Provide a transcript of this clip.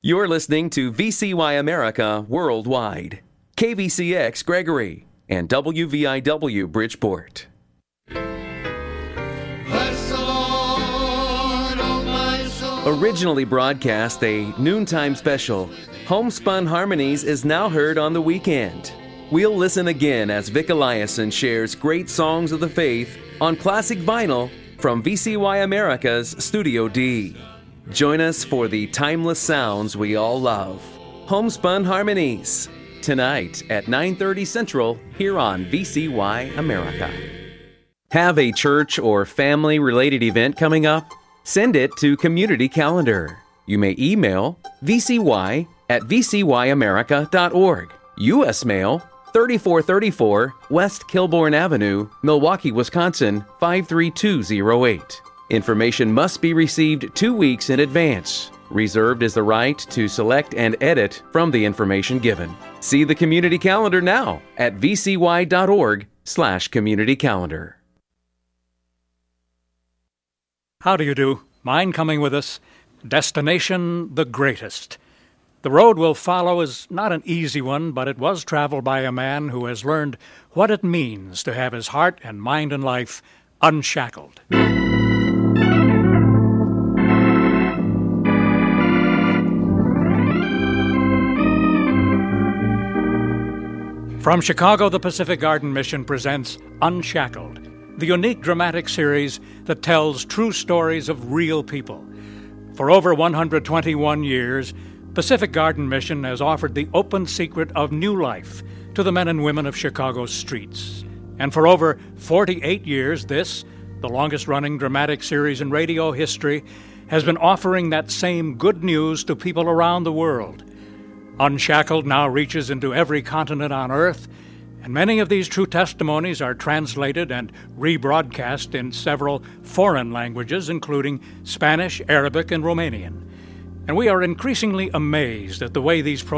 You're listening to VCY America Worldwide, KVCX Gregory, and WVIW Bridgeport. Originally broadcast a noontime special, Homespun Harmonies is now heard on the weekend. We'll listen again as Vic Eliason shares great songs of the faith on classic vinyl from VCY America's Studio D. Join us for the timeless sounds we all love. Homespun Harmonies, tonight at 9:30 Central here on VCY America. Have a church or family-related event coming up? Send it to Community Calendar. You may email vcy@vcyamerica.org. U.S. Mail, 3434 West Kilbourne Avenue, Milwaukee, Wisconsin, 53208. Information must be received 2 weeks in advance. Reserved is the right to select and edit from the information given. See the Community Calendar now at vcy.org/community calendar. How do you do? Mind coming with us? Destination the greatest. The road we'll follow is not an easy one, but it was traveled by a man who has learned what it means to have his heart and mind and life unshackled. From Chicago, the Pacific Garden Mission presents Unshackled, the unique dramatic series that tells true stories of real people. For over 121 years, Pacific Garden Mission has offered the open secret of new life to the men and women of Chicago's streets. And for over 48 years, this, the longest-running dramatic series in radio history, has been offering that same good news to people around the world. Unshackled now reaches into every continent on Earth, and many of these true testimonies are translated and rebroadcast in several foreign languages, including Spanish, Arabic, and Romanian. And we are increasingly amazed at the way these programs